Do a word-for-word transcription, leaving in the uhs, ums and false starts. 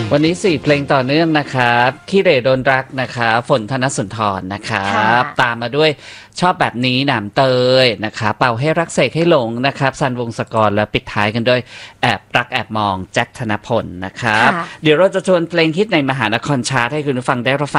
วันนี้สี่เพลงต่อเนื่องนะครับขี้เหร่โดนรักนะครับฝนธนสุนทรนะครับตามมาด้วยชอบแบบนี้หนามเตยนะคะเป่าให้รักเสกให้หลงนะครับซันวงศกรและปิดท้ายกันด้วยแอบรักแอบมองแจ็คธนพลนะครับเดี๋ยวเราจะชวนเพลงฮิตในมหานครชาร์ตให้คุณผู้ฟังได้รับฟัง